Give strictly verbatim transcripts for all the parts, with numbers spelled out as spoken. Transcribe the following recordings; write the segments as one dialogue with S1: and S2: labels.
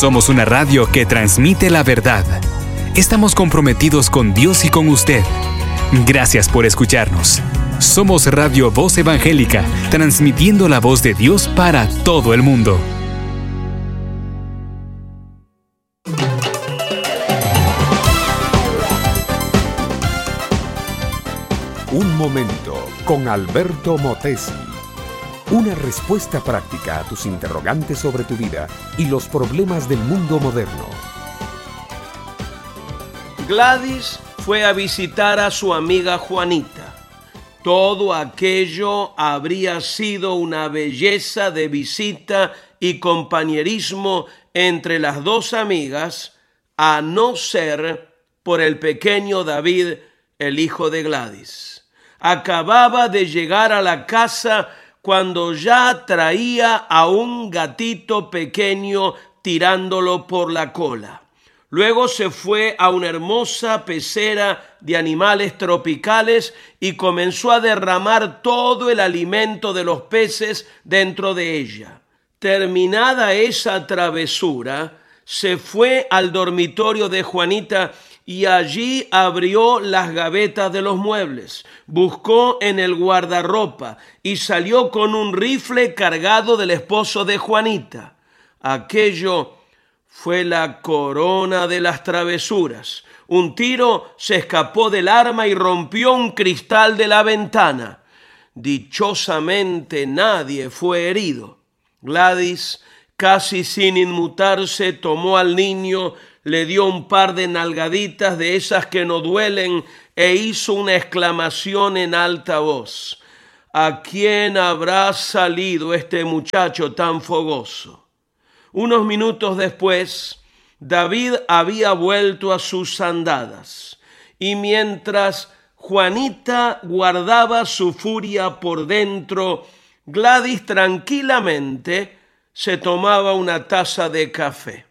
S1: Somos una radio que transmite la verdad. Estamos comprometidos con Dios y con usted. Gracias por escucharnos. Somos Radio Voz Evangélica, transmitiendo la voz de Dios para todo el mundo.
S2: Un momento con Alberto Motesi. Una respuesta práctica a tus interrogantes sobre tu vida y los problemas del mundo moderno.
S3: Gladys fue a visitar a su amiga Juanita. Todo aquello habría sido una belleza de visita y compañerismo entre las dos amigas, a no ser por el pequeño David, el hijo de Gladys. Acababa de llegar a la casa cuando ya traía a un gatito pequeño tirándolo por la cola. Luego se fue a una hermosa pecera de animales tropicales y comenzó a derramar todo el alimento de los peces dentro de ella. Terminada esa travesura, se fue al dormitorio de Juanita y allí abrió las gavetas de los muebles, buscó en el guardarropa y salió con un rifle cargado del esposo de Juanita. Aquello fue la corona de las travesuras. Un tiro se escapó del arma y rompió un cristal de la ventana. Dichosamente nadie fue herido. Gladys, casi sin inmutarse, tomó al niño, le dio un par de nalgaditas de esas que no duelen e hizo una exclamación en alta voz. ¿A quién habrá salido este muchacho tan fogoso? Unos minutos después, David había vuelto a sus andadas y mientras Juanita guardaba su furia por dentro, Gladys tranquilamente se tomaba una taza de café.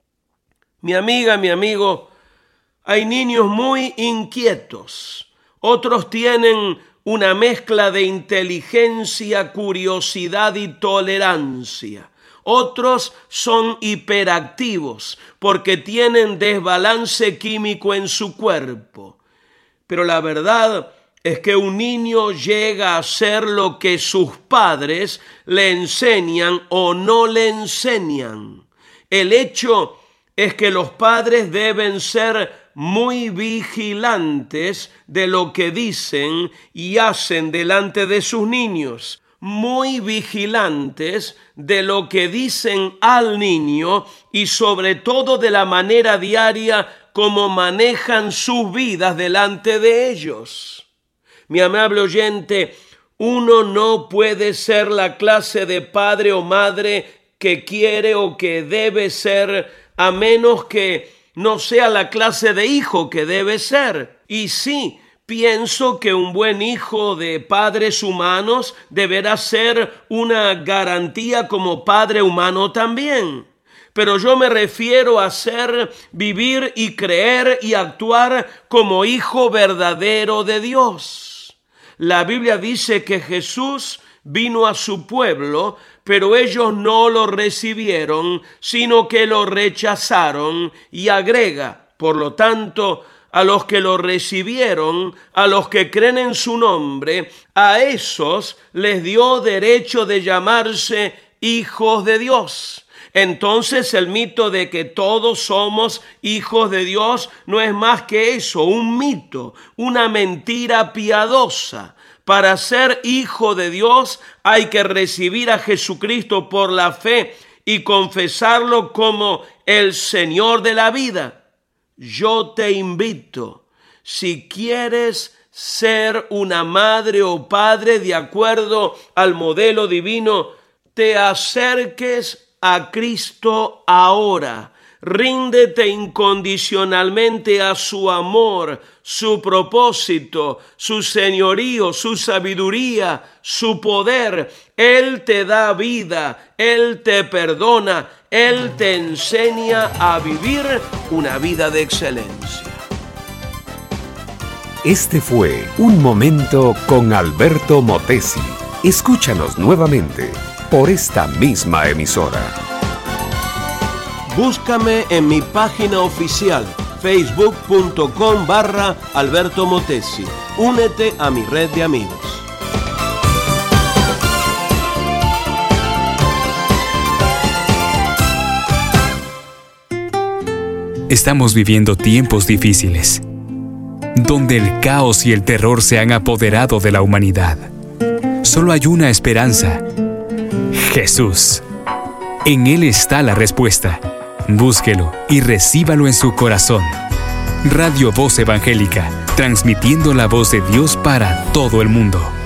S3: Mi amiga, mi amigo, hay niños muy inquietos. Otros tienen una mezcla de inteligencia, curiosidad y tolerancia. Otros son hiperactivos porque tienen desbalance químico en su cuerpo. Pero la verdad es que un niño llega a ser lo que sus padres le enseñan o no le enseñan. El hecho es que los padres deben ser muy vigilantes de lo que dicen y hacen delante de sus niños, muy vigilantes de lo que dicen al niño y sobre todo de la manera diaria como manejan sus vidas delante de ellos. Mi amable oyente, uno no puede ser la clase de padre o madre que quiere o que debe ser a menos que no sea la clase de hijo que debe ser. Y sí, pienso que un buen hijo de padres humanos deberá ser una garantía como padre humano también. Pero yo me refiero a ser, vivir y creer y actuar como hijo verdadero de Dios. La Biblia dice que Jesús vino a su pueblo, pero ellos no lo recibieron, sino que lo rechazaron, y agrega, por lo tanto, a los que lo recibieron, a los que creen en su nombre, a esos les dio derecho de llamarse hijos de Dios. Entonces el mito de que todos somos hijos de Dios no es más que eso, un mito, una mentira piadosa. Para ser hijo de Dios hay que recibir a Jesucristo por la fe y confesarlo como el Señor de la vida. Yo te invito, si quieres ser una madre o padre de acuerdo al modelo divino, te acerques a Cristo ahora. Ríndete incondicionalmente a su amor, su propósito, su señorío, su sabiduría, su poder. Él te da vida, Él te perdona, Él te enseña a vivir una vida de excelencia.
S2: Este fue Un Momento con Alberto Motesi. Escúchanos nuevamente por esta misma emisora.
S3: Búscame en mi página oficial, facebook punto com barra Alberto Motesi. Únete a mi red de amigos.
S1: Estamos viviendo tiempos difíciles, donde el caos y el terror se han apoderado de la humanidad. Solo hay una esperanza: Jesús. En Él está la respuesta. Búsquelo y recíbalo en su corazón. Radio Voz Evangélica, transmitiendo la voz de Dios para todo el mundo.